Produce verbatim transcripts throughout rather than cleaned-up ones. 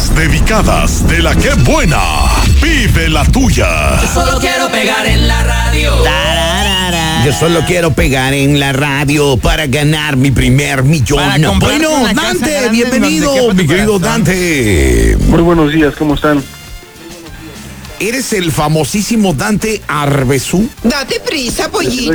Las dedicadas de la que buena. Vive la tuya. Yo solo quiero pegar en la radio. Yo solo quiero pegar en la radio para ganar mi primer millón. No, bueno, Dante, bienvenido, mi querido Dante. Muy buenos días, ¿cómo están? ¿Eres el famosísimo Dante Arbezú? Date prisa, pollito.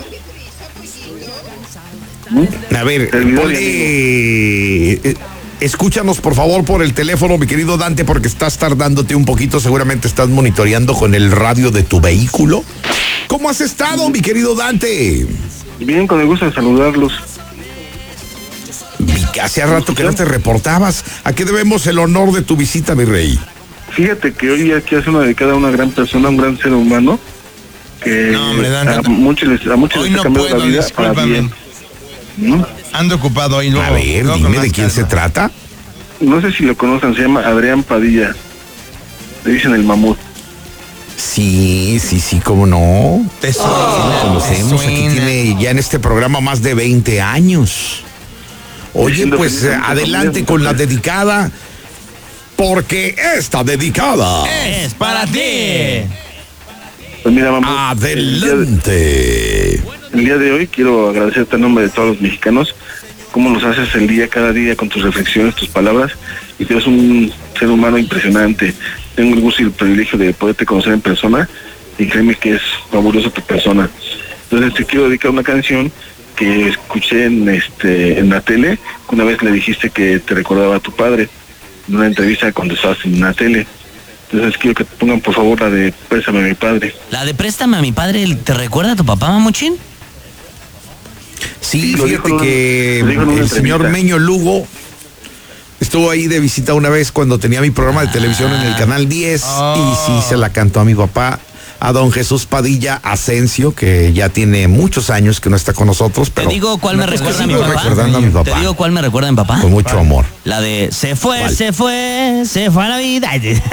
A ver, ponle, eh, escúchanos por favor por el teléfono, mi querido Dante, porque estás tardándote un poquito, seguramente estás monitoreando con el radio de tu vehículo. ¿Cómo has estado, mi querido Dante? Bien, con el gusto de saludarlos. Hace rato que no te reportabas. ¿A qué debemos el honor de tu visita, mi rey? Fíjate que hoy aquí hace una dedicada a una gran persona, un gran ser humano, que no, hombre, Dante, a muchos les, a muchos les no ha cambiado puedo, la vida discúlpame. para bien. ¿No? Ando ocupado hoy. A ver, dime de quién se trata. No sé si lo conocen, se llama Adrián Padilla. Le dicen el mamut. Sí, sí, sí, cómo no. Te suena, Sí, lo conocemos, te aquí suena. tiene ya en este programa más de veinte años. Oye, Diciendo pues feliz eh, cumpleaños, adelante con la entonces. dedicada, porque esta dedicada Es para ti. Pues mira, mamut, el día, de, adelante. el día de hoy quiero agradecerte en nombre de todos los mexicanos, cómo nos haces el día, cada día, con tus reflexiones, tus palabras, y tú eres un ser humano impresionante. Tengo el gusto y el privilegio de poderte conocer en persona, y créeme que es fabulosa tu persona. Entonces te quiero dedicar una canción que escuché en este en la tele, que una vez le dijiste que te recordaba a tu padre, en una entrevista cuando estabas en la tele. Entonces quiero que te pongan por favor la de Préstame a mi padre. La de Préstame a mi padre, ¿te recuerda a tu papá, mamuchín? Sí, Sí, lo dijo fíjate en una- que lo dijo en una el señor entrevista. Meño Lugo estuvo ahí de visita una vez cuando tenía mi programa de televisión en el Canal diez y sí se la cantó a mi papá, a don Jesús Padilla Asensio, que ya tiene muchos años que no está con nosotros, pero Te digo cuál me pues, recuerda a mi sigo papá. recordando a mi Te papá digo cuál me recuerda a mi papá. con mucho amor. La de se fue, ¿Cuál? se fue, se fue a la vida.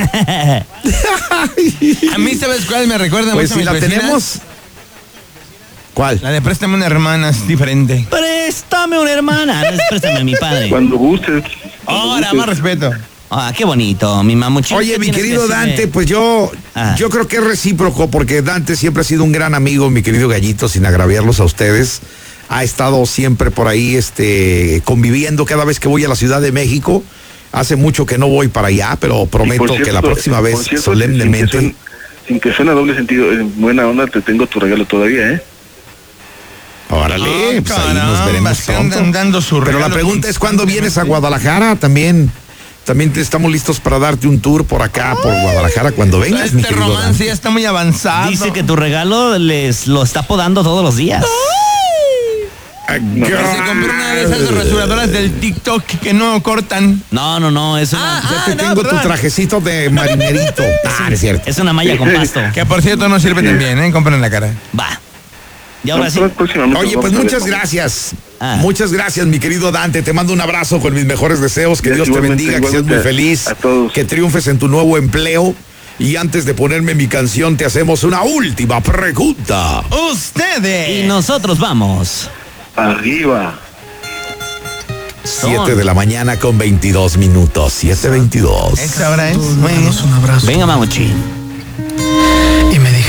A mí, ¿sabes cuál me recuerda Pues mucho a si mis la vecinas? tenemos. ¿Cuál? La de Préstame una hermana, es diferente. Préstame una hermana. No es Préstame a mi padre. Cuando gustes. cuando Ahora, gustes. más respeto. Ah, qué bonito, mi mamuchín. Oye, ¿qué mi tienes que querido decirle? Dante, pues yo, Ah. yo creo que es recíproco, porque Dante siempre ha sido un gran amigo, mi querido Gallito, sin agraviarlos a ustedes. Ha estado siempre por ahí, este, conviviendo cada vez que voy a la Ciudad de México. Hace mucho que no voy para allá, pero Y prometo por que la cierto, próxima por vez, cierto, solemnemente. Sin que, suene, sin que suene a doble sentido, en buena onda te tengo tu regalo todavía, ¿eh? Órale, Ah, pues ahí caramba, nos veremos se andan pronto. dando su Pero la regalo pregunta es, ¿cuándo vienes a constantemente. Guadalajara? También, también te estamos listos para darte un tour por acá, por Guadalajara, cuando vengas, mi Este querido romance Dante. ya está muy avanzado. Dice que tu regalo les lo está podando todos los días. Se compró una de esas rasuradoras del TikTok que no cortan. No, no, no, es una, Ah, Ya te no, tengo tu perdón. trajecito de marinerito. Ah, es cierto. es una malla con pasto. Que por cierto no sirve tan bien, ¿eh? Compren la cara. Va. Y ahora sí. No, próximamente Oye, nos pues vamos a ver, muchas mamut. gracias. Ah. Muchas gracias, mi querido Dante. Te mando un abrazo con mis mejores deseos. Que Ya, Dios te igualmente, bendiga, que seas muy igualmente feliz. a todos. Que triunfes en tu nuevo empleo. Y antes de ponerme mi canción, te hacemos una última pregunta. Ustedes. Y nosotros vamos. Arriba. Son- Siete de la mañana con veintidós minutos. Siete veintidós. Esta hora es. Muy bien. Venga, mamuchín.